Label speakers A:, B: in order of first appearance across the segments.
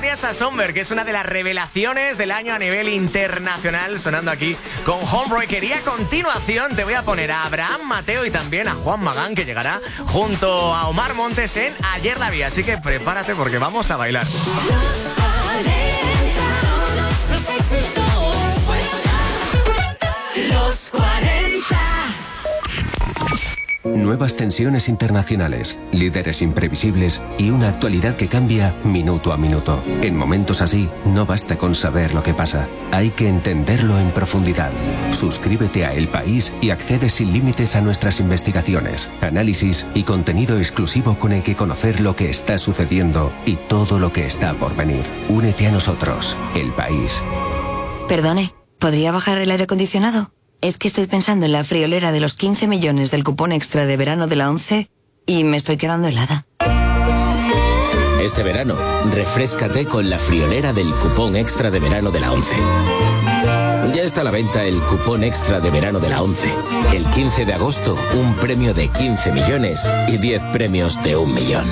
A: Vanessa Sommer, que es una de las revelaciones del año a nivel internacional, sonando aquí con Homebreaker. Y a continuación te voy a poner a Abraham Mateo y también a Juan Magán, que llegará junto a Omar Montes en Ayer la vi. Así que prepárate porque vamos a bailar.
B: Los 40.
C: Nuevas tensiones internacionales, líderes imprevisibles y una actualidad que cambia minuto a minuto. En momentos así, no basta con saber lo que pasa, hay que entenderlo en profundidad. Suscríbete a El País y accede sin límites a nuestras investigaciones, análisis y contenido exclusivo con el que conocer lo que está sucediendo y todo lo que está por venir. Únete a nosotros, El País.
D: Perdone, ¿podría bajar el aire acondicionado? Es que estoy pensando en la friolera de los 15 millones del cupón extra de verano de la 11 y me estoy quedando helada.
E: Este verano, refréscate con la friolera del cupón extra de verano de la 11. Ya está a la venta el cupón extra de verano de la 11. El 15 de agosto, un premio de 15 millones y 10 premios de 1 millón.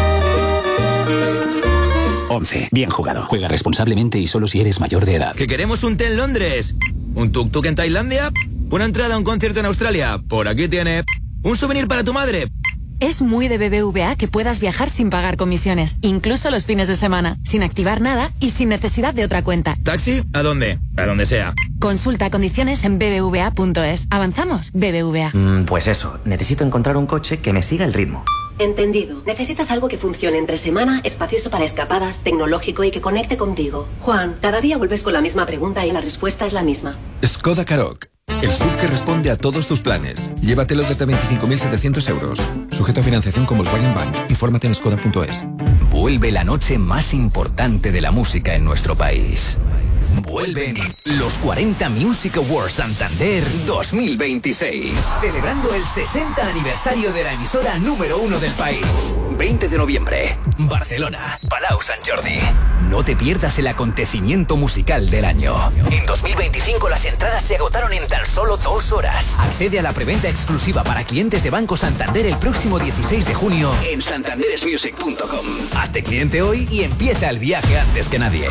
F: 11. Bien jugado. Juega responsablemente y solo si eres mayor de edad.
G: ¿Que queremos un té en Londres? ¿Un tuk-tuk en Tailandia? ¿Una entrada a un concierto en Australia? Por aquí tiene. ¿Un souvenir para tu madre?
H: Es muy de BBVA que puedas viajar sin pagar comisiones, incluso los fines de semana, sin activar nada y sin necesidad de otra cuenta.
G: ¿Taxi? ¿A dónde? A donde sea.
H: Consulta condiciones en bbva.es. ¿Avanzamos? BBVA.
I: Pues eso, necesito encontrar un coche que me siga el ritmo.
J: Entendido. Necesitas algo que funcione entre semana, espacioso para escapadas, tecnológico y que conecte contigo. Juan, cada día vuelves con la misma pregunta y la respuesta es la misma.
K: Skoda Karoq. El SUV que responde a todos tus planes. Llévatelo desde 25.700 euros. Sujeto a financiación con Volkswagen Bank. Infórmate en skoda.es.
L: Vuelve la noche más importante de la música en nuestro país. Vuelven los 40 Music Awards Santander 2026. Celebrando el 60 aniversario de la emisora número 1 del país. 20 de noviembre, Barcelona, Palau Sant Jordi. No te pierdas el acontecimiento musical del año. En 2025 las entradas se agotaron en tan solo 2 horas. Accede a la preventa exclusiva para clientes de Banco Santander el próximo 16 de junio en santanderesmusic.com. Hazte cliente hoy y empieza el viaje antes que nadie.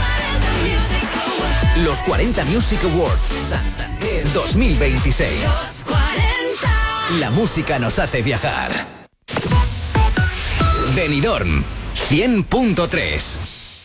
L: Los 40 Music Awards Santander 2026. Los 40. La música nos hace viajar. Benidorm 100.3.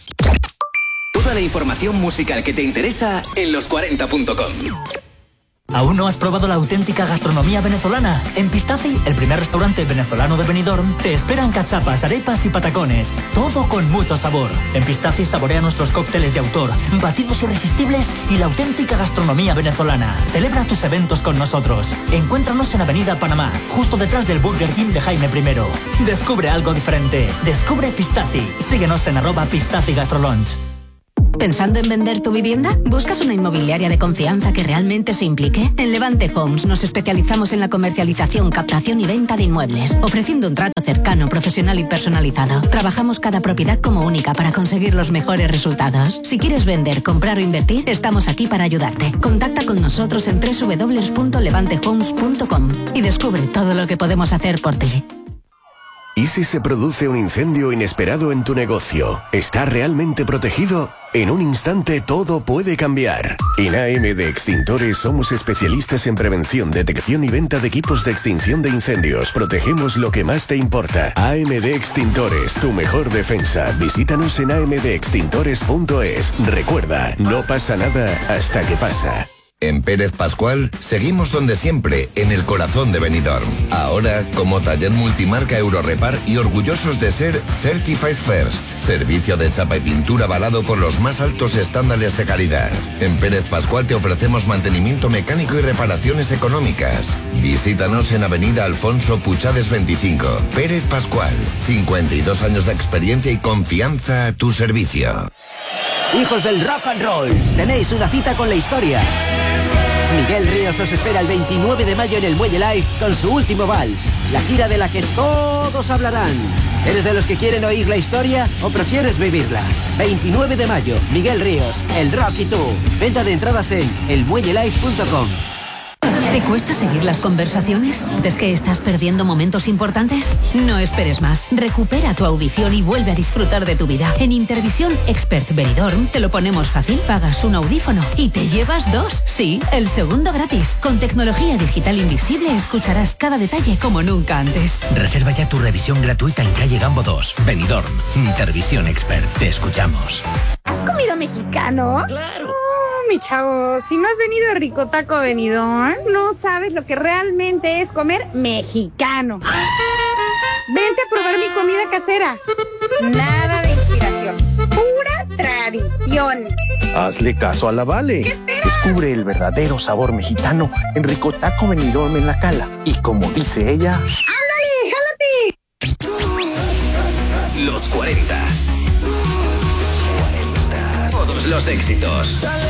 L: Toda la información musical que te interesa en los40.com.
M: ¿Aún no has probado la auténtica gastronomía venezolana? En Pistaci, el primer restaurante venezolano de Benidorm, te esperan cachapas, arepas y patacones. Todo con mucho sabor. En Pistaci saborea nuestros cócteles de autor, batidos irresistibles y la auténtica gastronomía venezolana. Celebra tus eventos con nosotros. Encuéntranos en Avenida Panamá, justo detrás del Burger King de Jaime I. Descubre algo diferente. Descubre Pistaci. Síguenos en @Pistaci Gastrolunch.
N: ¿Pensando en vender tu vivienda? ¿Buscas una inmobiliaria de confianza que realmente se implique? En Levante Homes nos especializamos en la comercialización, captación y venta de inmuebles, ofreciendo un trato cercano, profesional y personalizado. Trabajamos cada propiedad como única para conseguir los mejores resultados. Si quieres vender, comprar o invertir, estamos aquí para ayudarte. Contacta con nosotros en www.levantehomes.com y descubre todo lo que podemos hacer por ti.
O: ¿Y si se produce un incendio inesperado en tu negocio? ¿Está realmente protegido? En un instante todo puede cambiar. En AMD Extintores somos especialistas en prevención, detección y venta de equipos de extinción de incendios. Protegemos lo que más te importa. AMD Extintores, tu mejor defensa. Visítanos en amdextintores.es. Recuerda, no pasa nada hasta que pasa.
P: En Pérez Pascual seguimos donde siempre, en el corazón de Benidorm. Ahora como taller multimarca Eurorepar y orgullosos de ser Certified First, servicio de chapa y pintura avalado por los más altos estándares de calidad. En Pérez Pascual te ofrecemos mantenimiento mecánico y reparaciones económicas. Visítanos en Avenida Alfonso Puchades 25. Pérez Pascual, 52 años de experiencia y confianza a tu servicio.
Q: Hijos del rock and roll, tenéis una cita con la historia. Miguel Ríos os espera el 29 de mayo en el Muelle Live con su último vals, la gira de la que todos hablarán. ¿Eres de los que quieren oír la historia o prefieres vivirla? 29 de mayo, Miguel Ríos, el rock y tú. Venta de entradas en elmuellelive.com.
N: ¿Te cuesta seguir las conversaciones? ¿Es que estás perdiendo momentos importantes? No esperes más. Recupera tu audición y vuelve a disfrutar de tu vida. En Intervisión Expert Benidorm te lo ponemos fácil. Pagas un audífono y te llevas 2. Sí, el segundo gratis. Con tecnología digital invisible escucharás cada detalle como nunca antes.
L: Reserva ya tu revisión gratuita en calle Gambo 2, Benidorm. Intervisión Expert. Te escuchamos.
B: ¿Has comido mexicano?
L: ¡Claro!
B: Mi chavo, si no has venido a Rico Taco Benidorm, no sabes lo que realmente es comer mexicano. Vente a probar mi comida casera. Nada de inspiración, pura tradición.
R: Hazle caso a la Vale. Descubre el verdadero sabor mexicano en Rico Taco Benidorm en La Cala. Y como dice ella...
B: ¡Ándale, jálate!
L: Los 40. Todos los éxitos.